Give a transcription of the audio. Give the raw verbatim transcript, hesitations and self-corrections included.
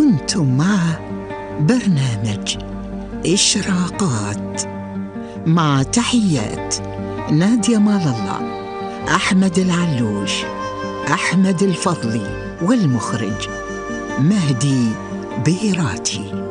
كنتم مع برنامج إشراقات، مع تحيات نادية مال الله، أحمد العلوش، أحمد الفضلي، والمخرج مهدي بيراتي.